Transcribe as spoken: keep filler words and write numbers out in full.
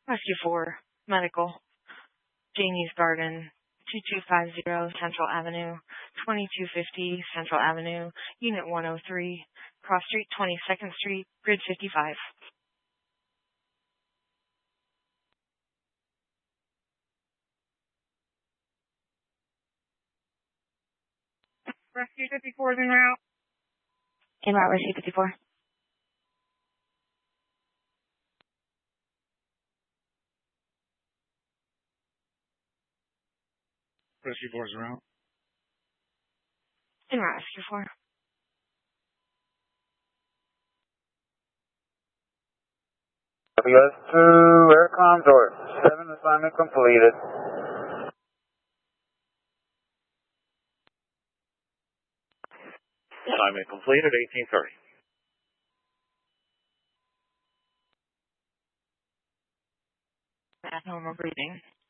Rescue four, Medical, Janie's Garden, two two five zero Central Avenue, twenty-two fifty Central Avenue, Unit one oh three, Cross Street, twenty-second Street, Grid fifty-five. Rescue fifty-four is en route. En route, Rescue fifty-four. Rescue four is en route. En route, Rescue four. W S two, Air Condor, seven assignment completed. Assignment completed, eighteen thirty. Abnormal breathing.